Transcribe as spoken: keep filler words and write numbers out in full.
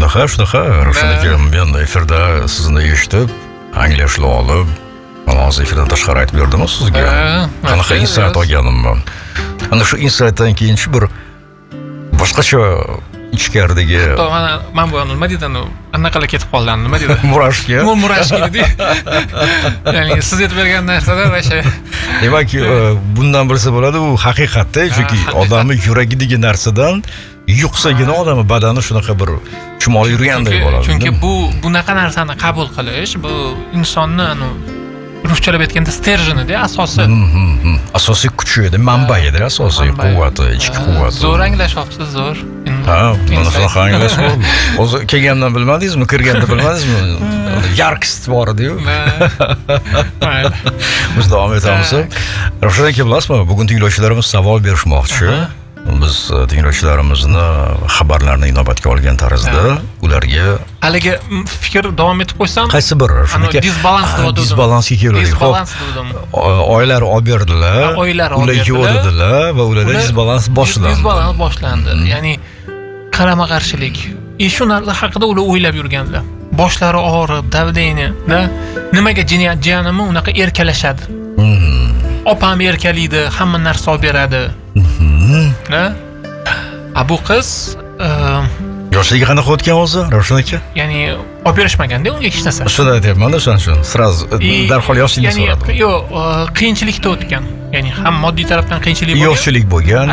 shunaqa shunaqa Ravshan aka, men efirda sizni eshitib anglashni olib hozir efirdan tashqari aytib berdim sizga qanaqa insight olganimni. Ana shu insightdan keyin bir boshqacha ichkaridagi hatto mana men bu nima deydi, anaqalar ketib qoldi, nima deydi? Murashka. Murashka deydi. Ya'ni siz aytib bergan narsada o'sha. Demak, bundan bilsa bo'ladi, u haqiqatda, chunki odamning yuragidagi narsadan yuqsagina odamning badani shunaqa bir chumoli yurganday bo'ladi. Chunki bu bunaqa narsani qabul qilish, bu insonni anu ruschalab aytganda stерженida asosi. Asosiy kuchi edi, manbai edi, asosiy quvvati, ichki quvvati. Zo'r anglashyapsiz, zo'r. Ha, mana shunaqa anglash bo'ldi. O'zi kelgandan bilmadingizmi, kirganda bilmadingizmi? Yarkist bor edi-yu. Mayli. Biz davom etamiz. Ravshan aka, bilasizmi, bugun tinglovchilarimiz savol berishmoqchi. Biz tinglovchilarimizni xabarlarni inobatga olgan tarzda ularga haligi fikr davom etib qo'ysam, qaysi bir shuniki disbalans dedim. Disbalansga keldik. Disbalans dedim. Oylar olib berdilar, oylar ular yo'dilar va ularda disbalans boshlandi. Disbalans boshlandi. Ya'ni qarama-qarshilik. E shu narsa haqida ular o'ylab yurganlar. Boshlari og'rib, davleniya, nimaga jiyanimni unaqa erkalashadi. Opam erkalaydi, hamma narsa olib beradi. Ha? A bu qiz yoshligi qanaqa o'tgan o'zi, Ravshan aka? Ya'ni olib berishmaganda unga hech narsa. Shuni aytyapman-da, o'shaning uchun. Sraz darhol yoshligini so'radim. Yo'q, qiyinchilikda o'tgan. Ya'ni ham moddiy tarafdan qiyinchilik bo'lgan. Yo'qchilik bo'lgan.